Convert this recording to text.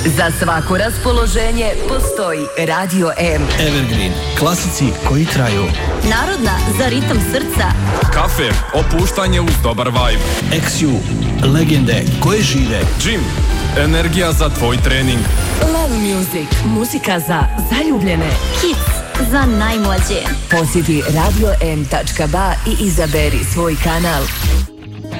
Za svako raspoloženje postoji Radio M. Evergreen, klasici koji traju. Narodna za ritam srca. Kafe, opuštanje uz dobar vibe. XU, legende koje žive. Gym, energija za tvoj trening. Love Music, muzika za zaljubljene. Hits za najmlađe. Posjeti radiom.ba i izaberi svoj kanal.